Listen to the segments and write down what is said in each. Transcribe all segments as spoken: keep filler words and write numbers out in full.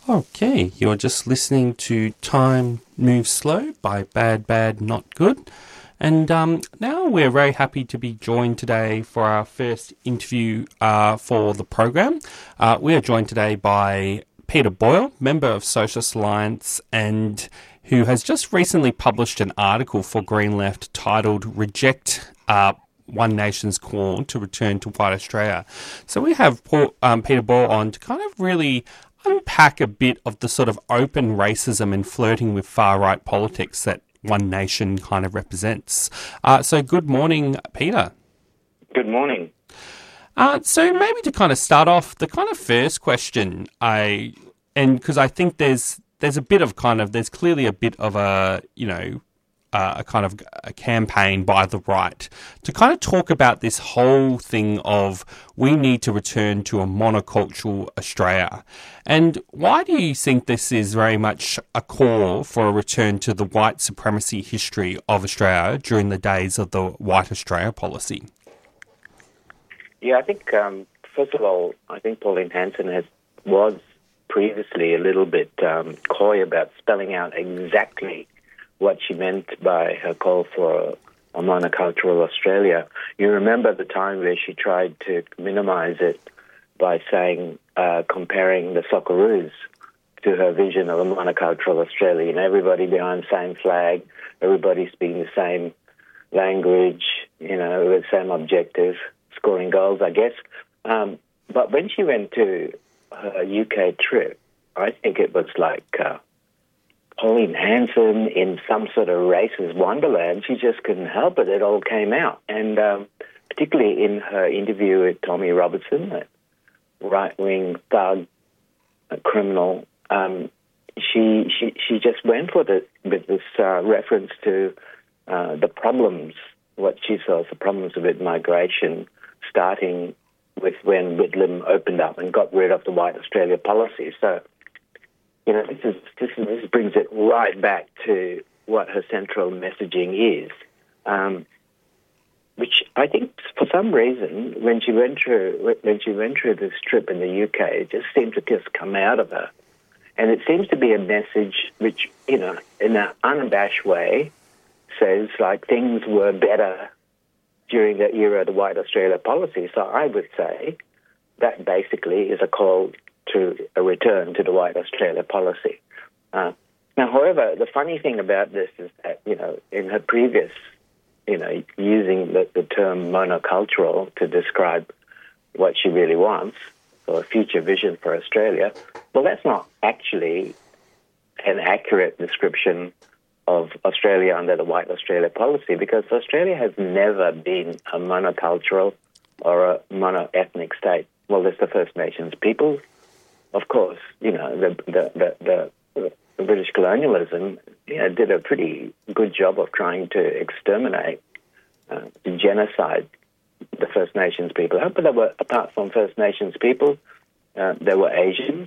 Okay, you're just listening to Time Moves Slow by Bad Bad Not Good. And um, now we're very happy to be joined today for our first interview uh, for the program. Uh, we are joined today by Peter Boyle, member of Socialist Alliance, and who has just recently published an article for Green Left titled Reject uh, One Nation's Call to Return to White Australia. So we have Paul, um, Peter Boyle on to kind of really unpack a bit of the sort of open racism and flirting with far-right politics that One Nation kind of represents. Uh, so good morning, Peter. Good morning. Uh, so maybe to kind of start off, the kind of first question, I and because I think there's there's a bit of kind of, there's clearly a bit of a, you know, Uh, a kind of a campaign by the right to kind of talk about this whole thing of we need to return to a monocultural Australia. And why do you think this is very much a call for a return to the white supremacy history of Australia during the days of the White Australia policy? Yeah, I think, um, first of all, I think Pauline Hanson has, was previously a little bit um, coy about spelling out exactly what she meant by her call for a monocultural Australia. You remember the time where she tried to minimise it by saying, uh, comparing the Socceroos to her vision of a monocultural Australia, and everybody behind the same flag, everybody speaking the same language, you know, with the same objective, scoring goals, I guess. Um, but when she went to her U K trip, I think it was like Uh, Pauline Hanson in some sort of racist wonderland. She just couldn't help it. It all came out. And um, particularly in her interview with Tommy Robertson, that right-wing thug, a criminal, um, she, she she just went with it with this uh, reference to uh, the problems, what she saw as the problems with migration, starting with when Whitlam opened up and got rid of the White Australia policy. So, you know, this, is, this, is, this brings it right back to what her central messaging is, um, which I think for some reason, when she went through when she went through this trip in the U K, it just seemed to just come out of her, and it seems to be a message which, you know, in an unabashed way, says like things were better during the era of the White Australia policy. So I would say that basically is a call to a return to the White Australia policy. Uh, now, however, the funny thing about this is that, you know, in her previous, you know, using the, the term monocultural to describe what she really wants, or a future vision for Australia, well, that's not actually an accurate description of Australia under the White Australia policy, because Australia has never been a monocultural or a mono-ethnic state. Well, there's the First Nations people. Of course, you know, the the, the, the, the British colonialism, you know, did a pretty good job of trying to exterminate, uh, genocide the First Nations people. But there were, apart from First Nations people, uh, there were Asians.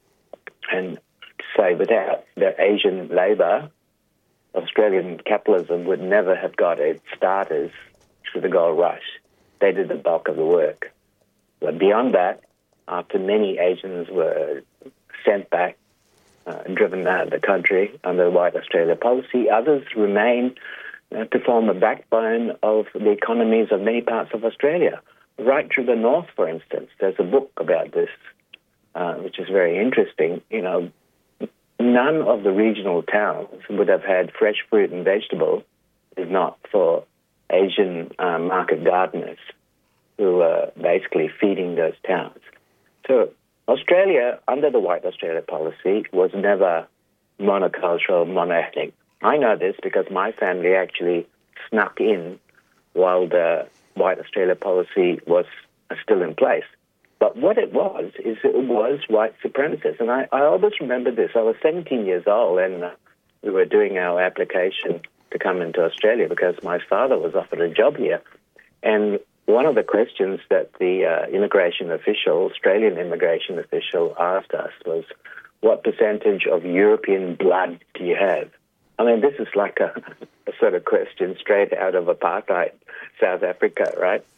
And say without the Asian labour, Australian capitalism would never have got its starters through the gold rush. They did the bulk of the work. But beyond that, after many Asians were sent back uh, and driven out of the country under the White Australia policy, others remain uh, to form a backbone of the economies of many parts of Australia. Right through the north, for instance, there's a book about this, uh, which is very interesting. You know, none of the regional towns would have had fresh fruit and vegetables if not for Asian uh, market gardeners who are basically feeding those towns. So Australia, under the White Australia policy, was never monocultural, monoethnic. I know this because my family actually snuck in while the White Australia policy was still in place. But what it was, is it was white supremacists. And I, I always remember this. I was seventeen years old and uh, we were doing our application to come into Australia because my father was offered a job here. And one of the questions that the uh, immigration official, Australian immigration official, asked us was, what percentage of European blood do you have? I mean, this is like a, a sort of question straight out of apartheid South Africa, right?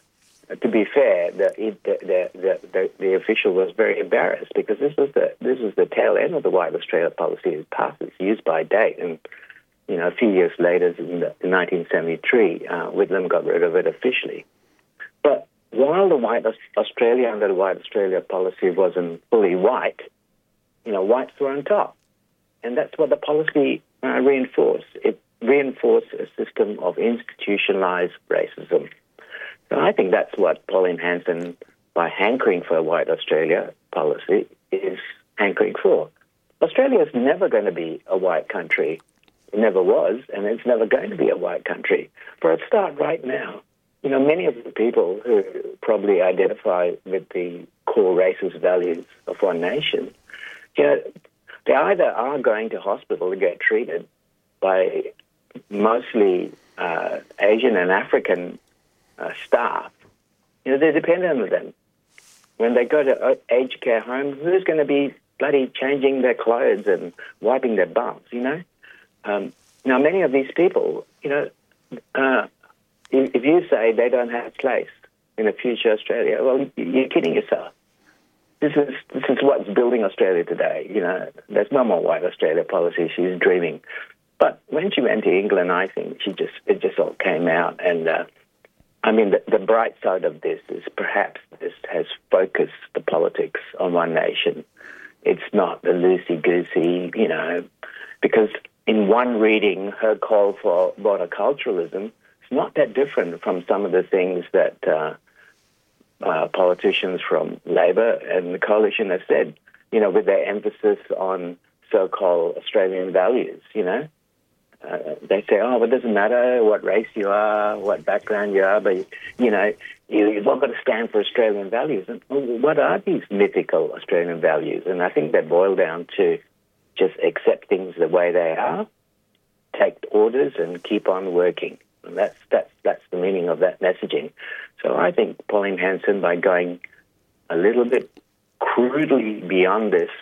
to be fair, the, it, the, the, the, the official was very embarrassed because this was the this was the tail end of the White Australia policy. It passed its use-by date, and you know, a few years later, in, the, in nineteen seventy-three, uh, Whitlam got rid of it officially. But while the White Australia under the White Australia policy wasn't fully white, you know, whites were on top, and that's what the policy uh, reinforced. It reinforced a system of institutionalized racism. So I think that's what Pauline Hanson, by hankering for a White Australia policy, is hankering for. Australia is never going to be a white country. It never was, and it's never going to be a white country. For a start, right now, you know, many of the people who probably identify with the core racist values of One Nation, you know, they either are going to hospital to get treated by mostly uh, Asian and African uh, staff. You know, they're dependent on them. When they go to aged care homes, who's going to be bloody changing their clothes and wiping their bums, you know? Um, now, many of these people, you know, uh, if, if you say they don't have a place in a future Australia, well, you're kidding yourself. This is this is what's building Australia today. You know, there's no more White Australia policy. She's dreaming. But when she went to England, I think she just it just all came out. And uh, I mean, the, the bright side of this is perhaps this has focused the politics on One Nation. It's not the loosey-goosey, you know, because in one reading, her call for monoculturalism is not that different from some of the things that uh, uh, politicians from Labor and the coalition have said, you know, with their emphasis on so-called Australian values, you know. Uh, they say, oh, it doesn't matter what race you are, what background you are, but, you know, you, you've all got to stand for Australian values. And well, what are these mythical Australian values? And I think they boil down to just accept things the way they are, take orders, and keep on working. And that's that's that's the meaning of that messaging. So I think Pauline Hanson, by going a little bit crudely beyond this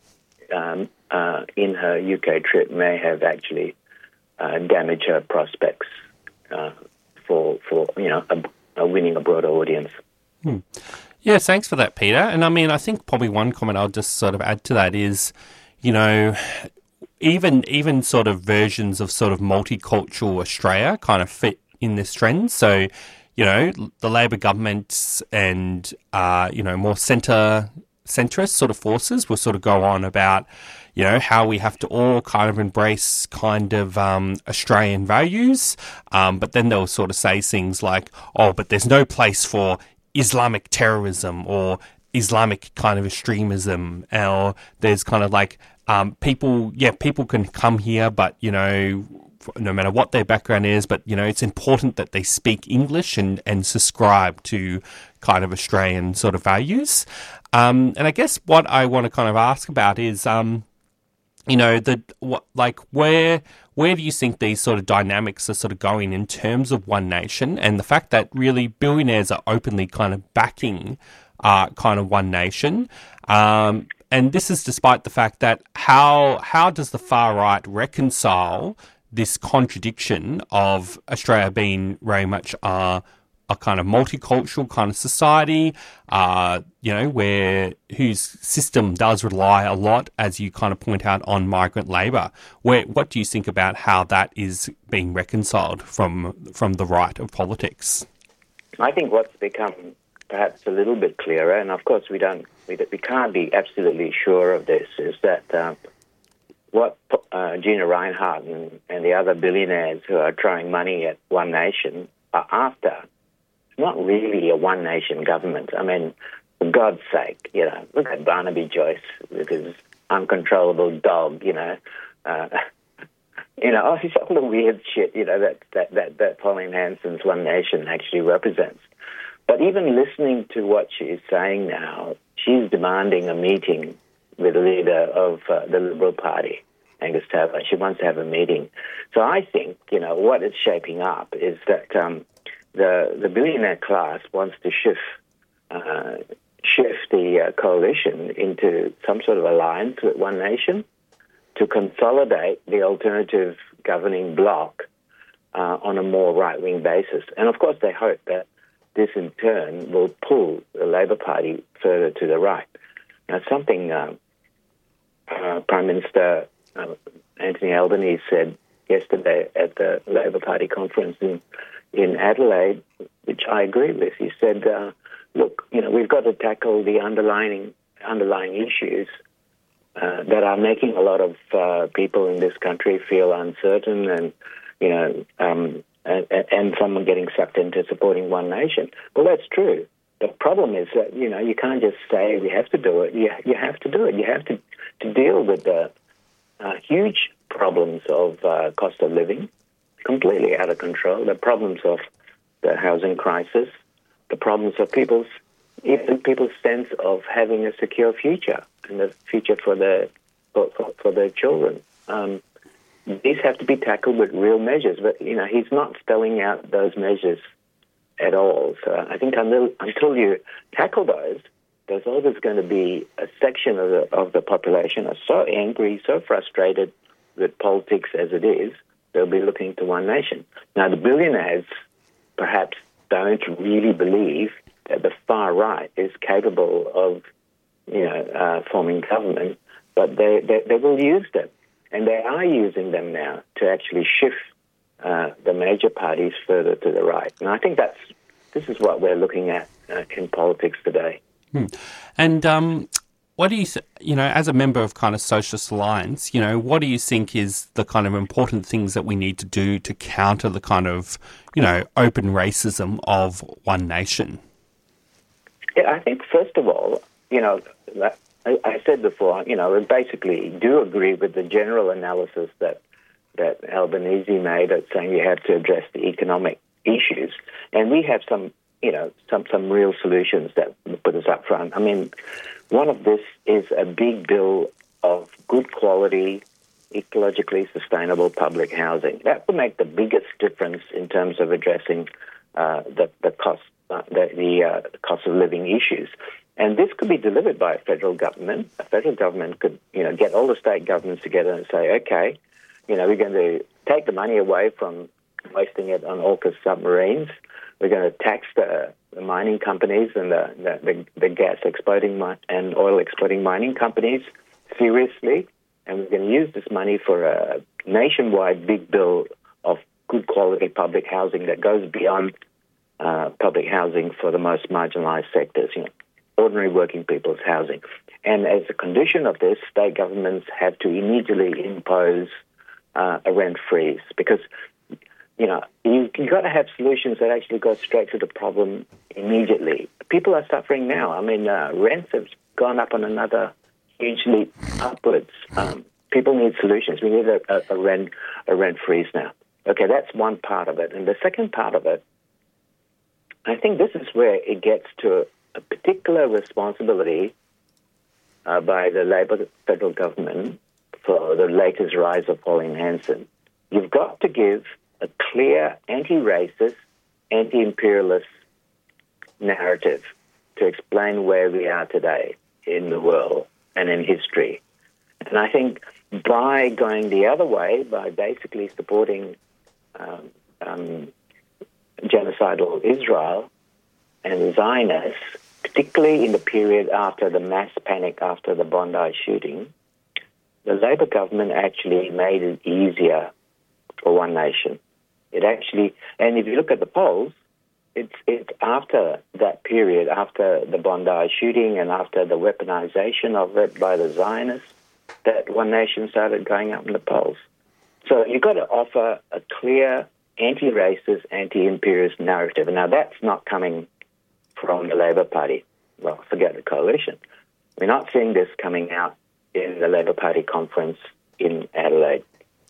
um, uh, in her U K trip, may have actually uh, damaged her prospects uh, for for you know a, a winning a broader audience. Hmm. Yeah, thanks for that, Peter. And I mean, I think probably one comment I'll just sort of add to that is, you know, even even sort of versions of sort of multicultural Australia kind of fit in this trend. So, you know, the Labor governments and, uh, you know, more centre, centrist sort of forces will sort of go on about, you know, how we have to all kind of embrace kind of um, Australian values. Um, but then they'll sort of say things like, oh, but there's no place for Islamic terrorism or Islamic kind of extremism, or there's kind of like um, people, yeah, people can come here, but, you know, no matter what their background is, but, you know, it's important that they speak English and, and subscribe to kind of Australian sort of values. Um, and I guess what I want to kind of ask about is, um, you know, the what, like where where do you think these sort of dynamics are sort of going in terms of One Nation, and the fact that really billionaires are openly kind of backing uh, kind of One Nation, um, and this is despite the fact that how how does the far right reconcile this contradiction of Australia being very much uh, a kind of multicultural kind of society, uh, you know, where whose system does rely a lot, as you kind of point out, on migrant labour. Where what do you think about how that is being reconciled from from the right of politics? I think what's become perhaps a little bit clearer, and of course we don't we, we can't be absolutely sure of this, is that uh, what uh, Gina Rinehart and, and the other billionaires who are throwing money at One Nation are after. It's not really a One Nation government. I mean, for God's sake, you know, look at Barnaby Joyce with his uncontrollable dog, you know. Uh, you know, all this all the weird shit, you know, that, that, that, that Pauline Hanson's One Nation actually represents. But even listening to what she's saying now, she's demanding a meeting with the leader of uh, the Liberal Party, Angus Taylor. She wants to have a meeting. So I think, you know, what is shaping up is that um, the the billionaire class wants to shift uh, shift the uh, coalition into some sort of alliance with One Nation to consolidate the alternative governing bloc uh, on a more right-wing basis. And of course, they hope that this in turn will pull the Labor Party further to the right. Now, something uh, uh, Prime Minister uh, Anthony Albanese said yesterday at the Labor Party conference in, in Adelaide, which I agree with. He said, uh, look, you know, we've got to tackle the underlying underlying issues uh, that are making a lot of uh, people in this country feel uncertain and, you know, um, and, and some getting sucked into supporting One Nation. Well, that's true. The problem is that, you know, you can't just say we have to do it. You, you have to do it. You have to, to deal with the uh, huge problems of uh, cost of living, completely out of control, the problems of the housing crisis, the problems of people's, even people's sense of having a secure future and a future for their, for, for, for their children. Um, these have to be tackled with real measures, but, you know, he's not spelling out those measures at all. So I think until, until you tackle those, there's always going to be a section of the, of the population are so angry, so frustrated with politics as it is, they'll be looking to One Nation. Now, the billionaires perhaps don't really believe that the far right is capable of, you know, uh, forming government, but they, they, they will use them. And they are using them now to actually shift uh, the major parties further to the right. And I think that's this is what we're looking at uh, in politics today. Hmm. And um, what do you, th- you know, as a member of kind of Socialist Alliance, you know, what do you think is the kind of important things that we need to do to counter the kind of, you know, open racism of One Nation? Yeah, I think first of all, you know, I, I said before, you know, we basically do agree with the general analysis that that Albanese made at saying you have to address the economic issues, and we have some, you know, some some real solutions that put us up front. I mean, one of this is a big bill of good quality, ecologically sustainable public housing. That would make the biggest difference in terms of addressing uh, the the cost uh, the, the uh, cost of living issues. And this could be delivered by a federal government. A federal government could, you know, get all the state governments together and say, okay, you know, we're going to take the money away from wasting it on AUKUS submarines. We're going to tax the, the mining companies and the, the, the, the gas exporting mi- and oil exporting mining companies seriously. And we're going to use this money for a nationwide big bill of good quality public housing that goes beyond uh, public housing for the most marginalised sectors, you know, ordinary working people's housing. And as a condition of this, state governments have to immediately impose uh, a rent freeze because, you know, you, you've got to have solutions that actually go straight to the problem immediately. People are suffering now. I mean, uh, rents have gone up on another huge leap upwards. Um, people need solutions. We need a, a, a rent a rent freeze now. Okay, that's one part of it. And the second part of it, I think this is where it gets to a particular responsibility uh, by the Labor federal government for the latest rise of Pauline Hanson. You've got to give a clear anti-racist, anti-imperialist narrative to explain where we are today in the world and in history. And I think by going the other way, by basically supporting um, um, genocidal Israel and the Zionists, particularly in the period after the mass panic after the Bondi shooting, the Labor government actually made it easier for One Nation. It actually, and if you look at the polls, it's it's after that period, after the Bondi shooting and after the weaponization of it by the Zionists, that One Nation started going up in the polls. So you've got to offer a clear anti-racist, anti-imperialist narrative. And now that's not coming from the Labor Party. Well, forget the coalition. We're not seeing this coming out in the Labor Party conference in Adelaide.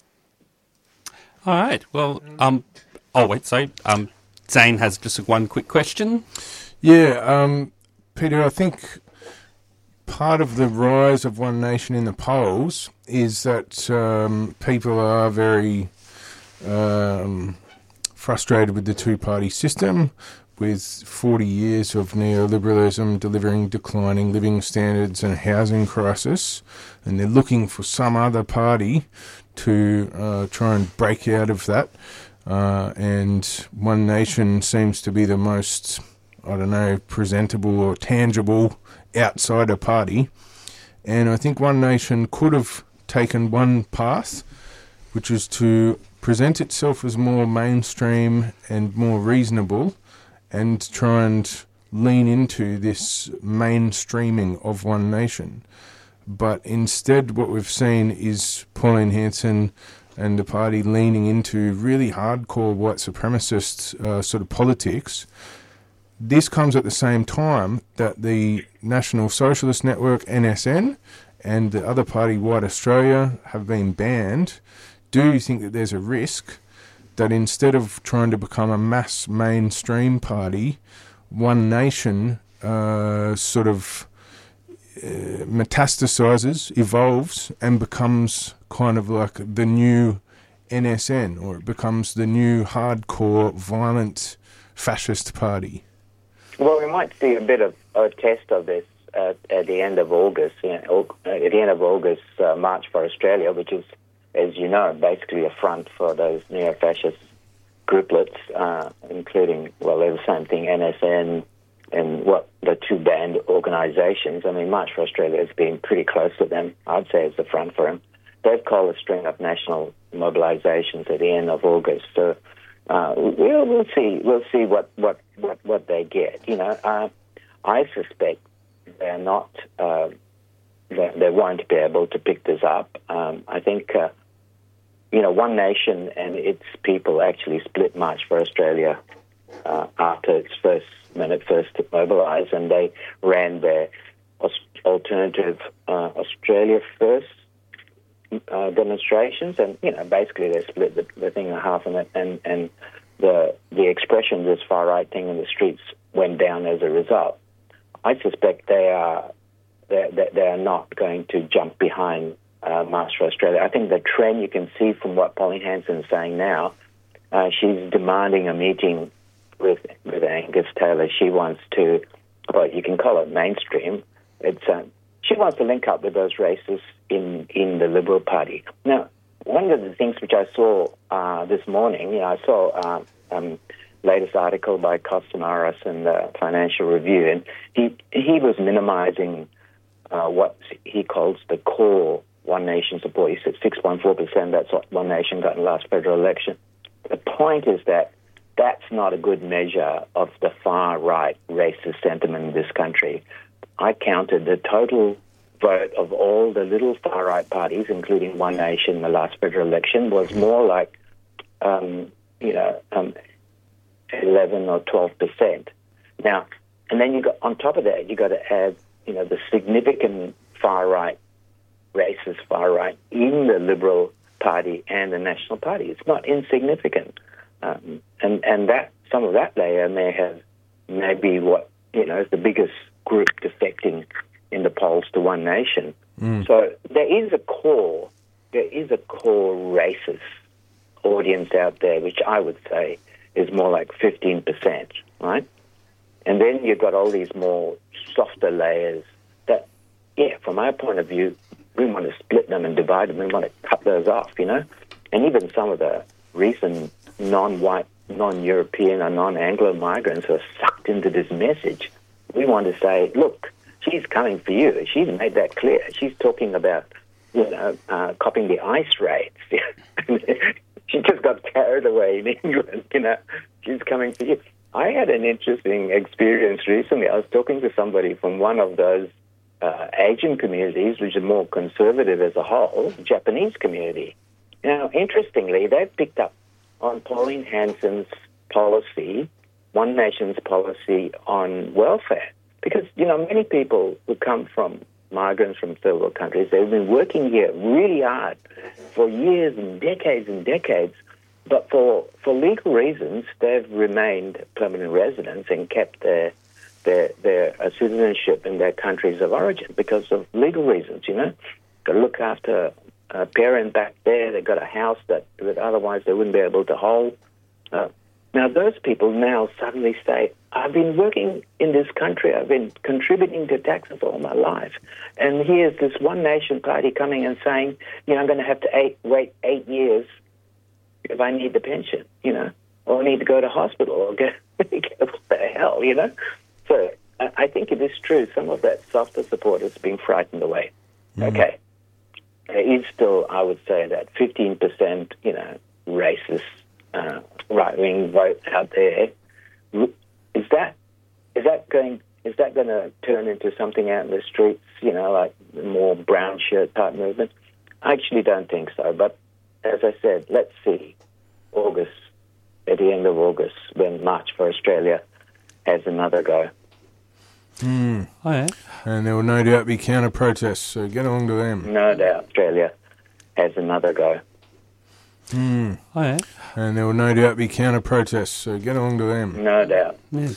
All right. Well, um, oh, wait, sorry. Um, Zane has just one quick question. Yeah, um, Peter, I think part of the rise of One Nation in the polls is that um, people are very um, frustrated with the two-party system, with forty years of neoliberalism delivering declining living standards and housing crisis, and they're looking for some other party to uh, try and break out of that. Uh, and One Nation seems to be the most I don't know, presentable or tangible outsider party. And I think One Nation could have taken one path, which is to present itself as more mainstream and more reasonable, and try and lean into this mainstreaming of One Nation. But instead what we've seen is Pauline Hanson and the party leaning into really hardcore white supremacist uh, sort of politics. This comes at the same time that the National Socialist Network, N S N, and the other party, White Australia, have been banned. Do you think that there's a risk that instead of trying to become a mass mainstream party, One Nation uh, sort of uh, metastasizes, evolves, and becomes kind of like the new N S N, or it becomes the new hardcore, violent, fascist party? Well, we might see a bit of a test of this at, at the end of August. You know, at the end of August, uh, March for Australia, which is, as you know, basically a front for those neo-fascist grouplets, uh, including, well, they're the same thing, N S N and what the two banned organisations. I mean, March for Australia has been pretty close to them. I'd say it's the front for them. They've called a string of national mobilisations at the end of August. So uh, we'll, we'll see. We'll see what, what, what, what they get. You know, uh, I suspect they're not. Uh, they, they won't be able to pick this up. Um, I think. Uh, You know, One Nation and its people actually split March for Australia uh, after its first, when it first mobilised, and they ran their alternative uh, Australia First uh, demonstrations, and you know, basically they split the, the thing in half, and and and the the expression, this far right thing in the streets, went down as a result. I suspect they are they they are not going to jump behind Uh, March for Australia. I think the trend you can see from what Pauline Hanson is saying now, uh, she's demanding a meeting with with Angus Taylor. She wants to, well, you can call it mainstream. It's uh, she wants to link up with those racists in, in the Liberal Party. Now, one of the things which I saw uh, this morning, you know, I saw uh, um, latest article by Costamaris in the Financial Review, and he he was minimising uh, what he calls the core One Nation support. He said six point four percent, that's what One Nation got in the last federal election. The point is that that's not a good measure of the far-right racist sentiment in this country. I counted the total vote of all the little far-right parties, including One Nation in the last federal election, was more like, um, you know, um, eleven or twelve percent. Now, and then you got, on top of that, you got to add, you know, the significant far-right racist far right in the Liberal Party and the National Party. It's not insignificant, um, and and that some of that layer may have maybe what you know is the biggest group defecting in the polls to One Nation. Mm. So there is a core, there is a core racist audience out there, which I would say is more like fifteen percent, right? And then you've got all these more softer layers that, yeah, from our point of view, we want to split them and divide them. We want to cut those off, you know. And even some of the recent non-white, non-European or non-Anglo migrants who are sucked into this message. We want to say, look, she's coming for you. She's made that clear. She's talking about, you know, uh, copying the ICE raids. She just got carried away in England, you know. She's coming for you. I had an interesting experience recently. I was talking to somebody from one of those Uh, Asian communities, which are more conservative as a whole, Japanese community. Now, interestingly, they've picked up on Pauline Hanson's policy, One Nation's policy on welfare. Because, you know, many people who come from migrants from third world countries, they've been working here really hard for years and decades and decades, but for, for legal reasons, they've remained permanent residents and kept their their their uh, citizenship in their countries of origin because of legal reasons, you know. Got to look after a parent back there. They've got a house that, that otherwise they wouldn't be able to hold. Uh, now, those people now suddenly say, I've been working in this country. I've been contributing to taxes all my life. And here's this One Nation party coming and saying, you know, I'm going to have to eight, wait eight years if I need the pension, you know, or I need to go to hospital or get, get hell, you know? So I, I think it is true. Some of that softer support is being frightened away. Mm. Okay. There is still, I would say, that fifteen percent, you know, racist, uh, right-wing vote out there. Is that is that going is that going to turn into something out in the streets, you know, like more brown shirt type movement? I actually don't think so. But as I said, let's see. August, at the end of August, when March for Australia has another go. Mm. Oh, yeah. And there will no doubt be counter-protests, so get along to them. No doubt Australia has another go. Mm. Oh, yeah. And there will no doubt be counter-protests, so get along to them. No doubt. Yeah.